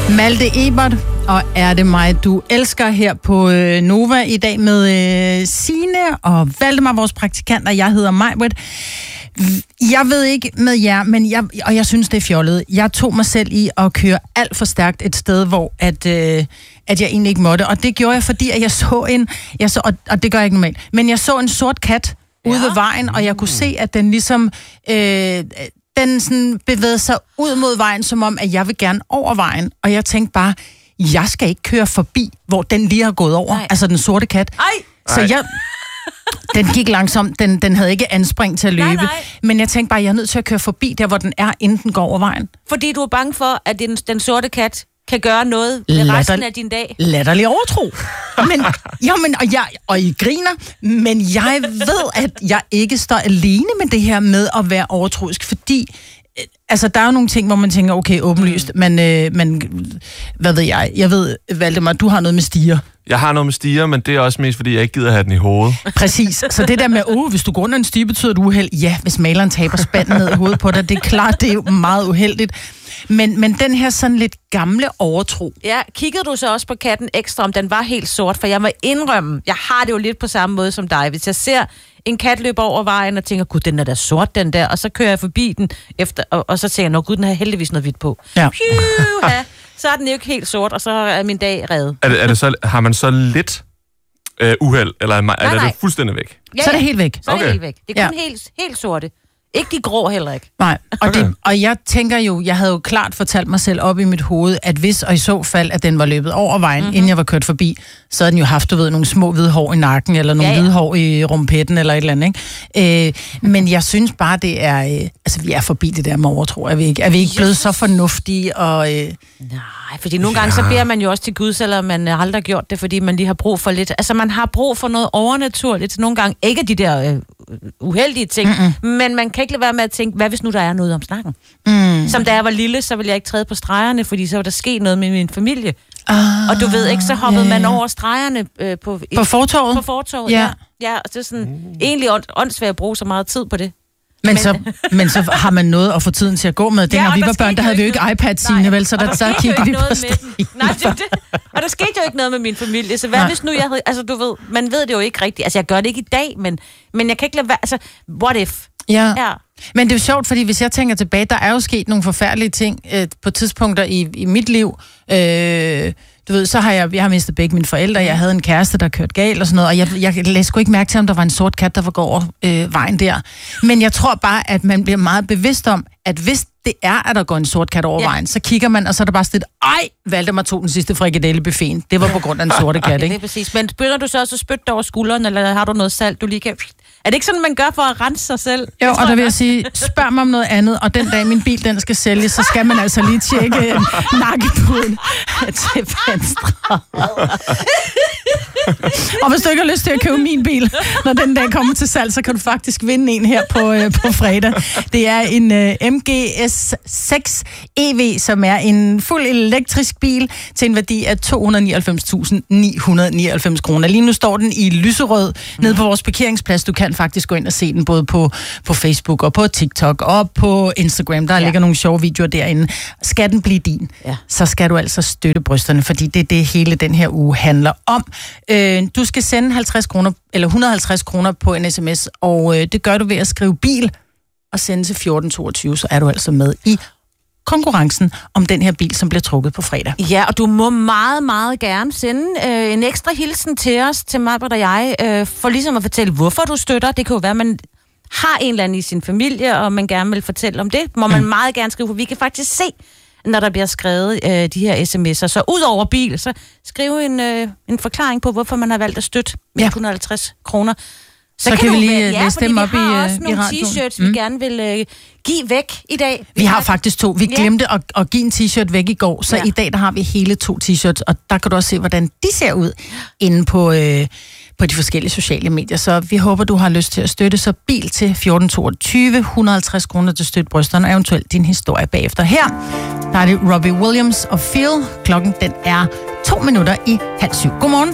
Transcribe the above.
Malte Ebert, og er det mig, du elsker her på Nova i dag med Signe og Valdemar, vores praktikanter. Jeg hedder Majbrit. Jeg ved ikke med jer, men jeg synes, det er fjollet. Jeg tog mig selv i at køre alt for stærkt et sted, hvor at jeg egentlig ikke måtte. Og det gjorde jeg, fordi at jeg så og det gør jeg ikke normalt, men jeg så en sort kat ude ved vejen, og jeg kunne se, at den ligesom... den sådan bevægede sig ud mod vejen, som om, at jeg vil gerne over vejen. Og jeg tænkte bare, jeg skal ikke køre forbi, hvor den lige har gået over. Nej. Altså den sorte kat. Så den gik langsomt. Den havde ikke anspring til at løbe. Nej. Men jeg tænkte bare, jeg er nødt til at køre forbi der, hvor den er, inden den går over vejen. Fordi du er bange for, at den sorte kat kan gøre noget resten af din dag. Latterlig overtro. Og I griner, men jeg ved, at jeg ikke står alene med det her med at være overtroisk, fordi altså, der er jo nogle ting, hvor man tænker, okay, åbenlyst, men hvad ved jeg? Jeg ved, Valdemar, du har noget med stiger. Jeg har noget med stiger, men det er også mest, fordi jeg ikke gider have den i hovedet. Præcis. Så det der med, hvis du går under en stige, betyder det uheld. Ja, hvis maleren taber spanden ned i hovedet på dig, det er klart, det er jo meget uheldigt. Men den her sådan lidt gamle overtro. Ja, kiggede du så også på katten ekstra, om den var helt sort? For jeg må indrømme, jeg har det jo lidt på samme måde som dig. Hvis jeg ser en kat løbe over vejen og tænker, gud, den er da sort, den der, og så kører jeg forbi den efter, og så tænker jeg, gud, den har heldigvis noget hvidt på. Ja. Så er den jo ikke helt sort, og så er min dag reddet. Er det så, har man så lidt uheld, eller er det fuldstændig væk? Ja, så er det helt væk. Så er det helt væk. Det er kun helt sorte. Ikke de grå heller ikke. Nej, og jeg tænker jo, jeg havde jo klart fortalt mig selv op i mit hoved, at hvis og i så fald, at den var løbet over vejen, inden jeg var kørt forbi, så havde den jo haft, du ved, nogle små hvide hår i nakken, eller nogle hvide hår i rumpetten, eller et eller andet, ikke? Men jeg synes bare, det er... altså, vi er forbi det der med overtro. Er vi ikke blevet så fornuftige og... Nej, fordi nogle gange så beder man jo også til Gud, selvom man aldrig har gjort det, fordi man lige har brug for lidt... Altså, man har brug for noget overnaturligt. Nogle gange ikke de der uheldige ting, men man kan ikke lade være med at tænke, hvad hvis nu der er noget om snakken? Som da jeg var lille, så ville jeg ikke træde på stregerne, fordi så var der sket noget med min familie. Og du ved ikke, så hoppede man over stregerne på fortovet? På fortovet, ja. Og det er sådan egentlig åndssvagt at bruge så meget tid på det. Men så har man noget at få tiden til at gå med. Dengang vi var børn, der havde vi jo ikke iPad, Signe, vel? Så der kiggede vi på stregerne. Nej, og der skete jo ikke noget med min familie. Så hvad hvis nu jeg havde... Altså, du ved, man ved det jo ikke rigtigt. Altså, jeg gør det ikke i dag, men jeg kan ikke lade være... Altså, what if? Ja. Men det er jo sjovt, fordi hvis jeg tænker tilbage, der er jo sket nogle forfærdelige ting på tidspunkter i mit liv. Du ved, så har jeg har mistet begge mine forældre. Jeg havde en kæreste, der kørte galt og sådan noget, og jeg lagde sgu ikke mærke til, om der var en sort kat, der var gået over vejen der. Men jeg tror bare, at man bliver meget bevidst om, at hvis det er, at der går en sort kat over vejen, så kigger man, og så er der bare sådan et, Valdemar tog den sidste frikadellebuffeten. Det var på grund af en sorte kat, ikke? Det er præcis. Men begynder du så også at spytte over skulderen, eller har du noget salt, du lige kan... Er det ikke sådan, man gør for at rense sig selv? Jo, og der vil jeg sige, spørg mig om noget andet, og den dag min bil, den skal sælges, så skal man altså lige tjekke nakkepuden til venstre. Og hvis du ikke har lyst til at købe min bil, når den dag kommer til salg, så kan du faktisk vinde en her på fredag. Det er en MG S6 EV, som er en fuld elektrisk bil til en værdi af 299.999 kroner. Lige nu står den i lyserød nede på vores parkeringsplads. Du kan faktisk gå ind og se den både på Facebook og på TikTok og på Instagram. Der ligger nogle sjove videoer derinde. Skal den blive din, så skal du altså støtte brysterne, fordi det er det hele den her uge handler om. Du skal sende 50 kroner, eller 150 kroner på en sms, og det gør du ved at skrive bil og sende til 1422, så er du altså med i konkurrencen om den her bil, som bliver trukket på fredag. Ja, og du må meget, meget gerne sende en ekstra hilsen til os, til mig og jeg, for ligesom at fortælle, hvorfor du støtter. Det kan jo være, at man har en eller anden i sin familie, og man gerne vil fortælle om det. Må man meget gerne skrive, for vi kan faktisk se, når der bliver skrevet de her sms'er. Så ud over bil, så skriv en forklaring på, hvorfor man har valgt at støtte med 150 kroner. Så kan vi lige læse dem op i radioen. Vi har også nogle t-shirts, vi gerne vil give væk i dag. Vi har faktisk 2. Vi glemte at give en t-shirt væk i går, så i dag der har vi hele 2 t-shirts, og der kan du også se, hvordan de ser ud inde på de forskellige sociale medier. Så vi håber, du har lyst til at støtte. Så bil til 1422, 150 kroner til støtte brysterne, og eventuelt din historie bagefter. Her der er det Robbie Williams og Feel. Klokken den er 2 minutter i 6:30. Godmorgen.